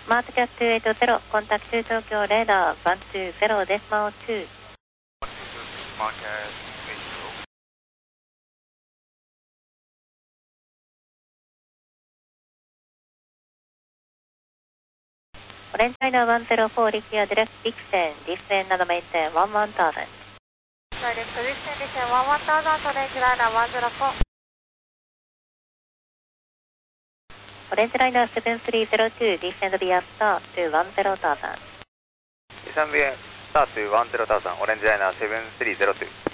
Smart Cat 280, contact to Tokyo radar 120 decimal 2. Smart Cat 280. Orange China 104, require direct descent, descent and maintain 11,000. Direct descent, descent 11,000, Orange Liner 104. Orange Liner 7302, descend via star to 10,000. Descend via star to 10,000, Orange Liner 7302.